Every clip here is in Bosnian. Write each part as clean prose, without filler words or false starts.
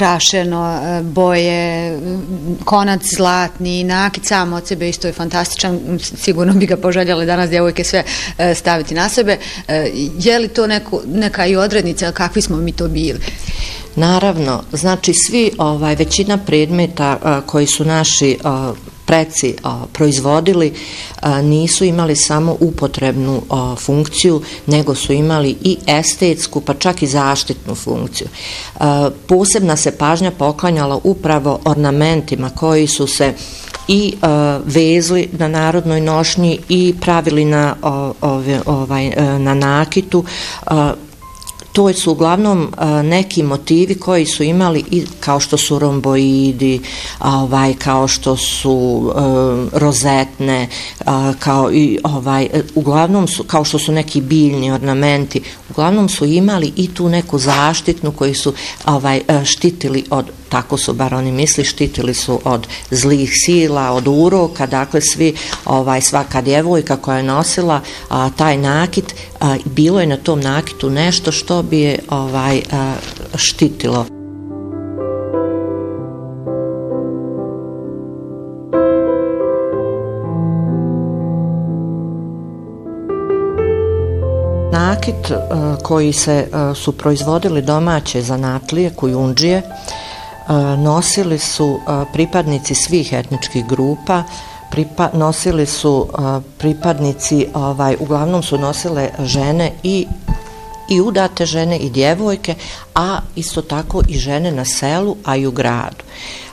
ukrašeno, boje, konac zlatni, nakit sam od sebe isto je fantastičan, sigurno bi ga poželjale danas djevojke sve staviti na sebe. Je li to neka i odrednica, kakvi smo mi to bili? Naravno, znači svi, većina predmeta koji su naši preci proizvodili nisu imali samo upotrebnu funkciju, nego su imali i estetsku, pa čak i zaštitnu funkciju. Posebna se pažnja poklanjala upravo ornamentima koji su se i vezli na narodnoj nošnji i pravili na nakitu. To su uglavnom neki motivi koji su imali i kao što su romboidi, kao što su rozetne, uglavnom su kao što su neki biljni ornamenti, uglavnom su imali i tu neku zaštitnu koji su štitili od, tako su bar oni misli, štitili su od zlih sila, od uroka, dakle svaka djevojka koja je nosila taj nakit, bilo je na tom nakitu nešto što bi je štitilo. Nakit koji su proizvodili domaće zanatlije, kujundžije, nosili su pripadnici svih etničkih grupa, nosili su pripadnici, uglavnom su nosile žene i udate žene i djevojke, a isto tako i žene na selu, a i u gradu.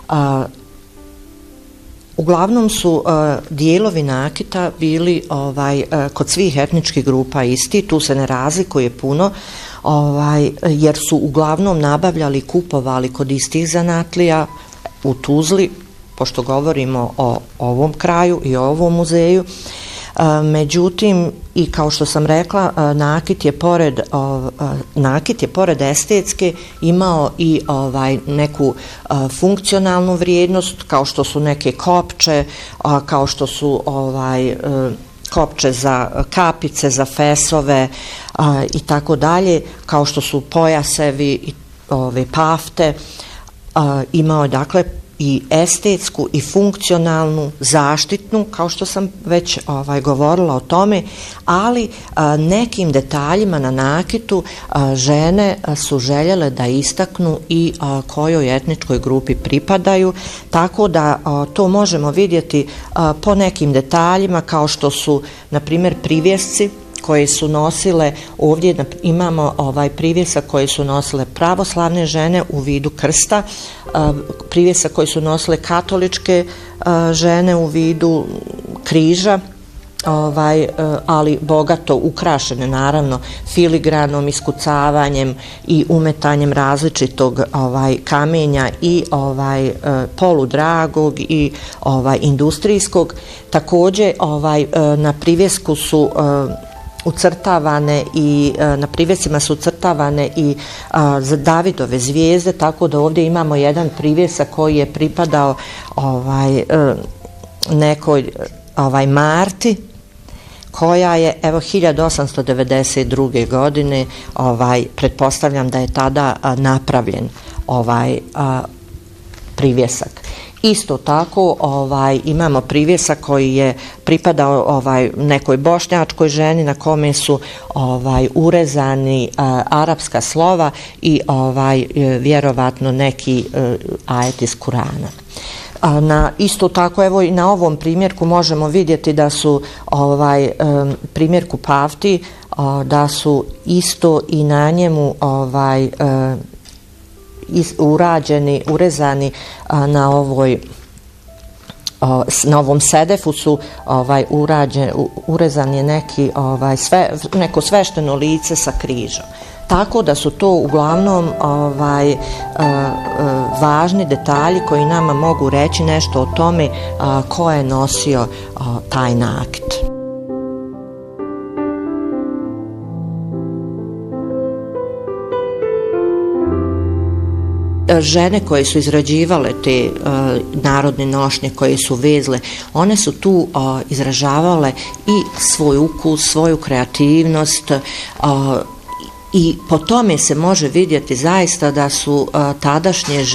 Uglavnom su dijelovi nakita bili kod svih etničkih grupa isti, tu se ne razlikuje puno, jer su uglavnom nabavljali, kupovali kod istih zanatlija u Tuzli, pošto govorimo o ovom kraju i o ovom muzeju. Međutim, i kao što sam rekla, nakit je pored estetske imao i neku funkcionalnu vrijednost, kao što su neke kopče, kao što su kopče za kapice, za fesove i tako dalje, kao što su pojasevi i pafte. Imao je dakle i estetsku i funkcionalnu, zaštitnu, kao što sam već govorila o tome, ali nekim detaljima na nakitu žene su željele da istaknu i kojoj etničkoj grupi pripadaju, tako da to možemo vidjeti po nekim detaljima, kao što su, na primjer, privjesci koje su nosile, ovdje imamo privjesak koje su nosile pravoslavne žene u vidu krsta, privjesak koje su nosile katoličke žene u vidu križa, ali bogato ukrašene, naravno, filigranom, iskucavanjem i umetanjem različitog kamenja i poludragog i industrijskog. Također na privjesku su ucrtavane i na privjescima su ucrtavane i Davidove zvijezde, tako da ovdje imamo jedan privjesak koji je pripadao nekoj Marti, koja je 1892. godine, pretpostavljam da je tada napravljen privjesak. Isto tako imamo privjesak koji je pripadao nekoj bošnjačkoj ženi na kome su urezani arapska slova i vjerovatno neki ajet iz Kurana. Isto tako, evo i na ovom primjerku možemo vidjeti da su primjerku pafti, da su isto i na njemu urezani na ovom sedefu su urezan je neko svešteno lice sa križom. Tako da su to uglavnom važni detalji koji nama mogu reći nešto o tome ko je nosio taj nakit. Žene koje su izrađivale te narodne nošnje, koje su vezle, one su tu izražavale i svoj ukus, svoju kreativnost, i po tome se može vidjeti zaista da su tadašnje žene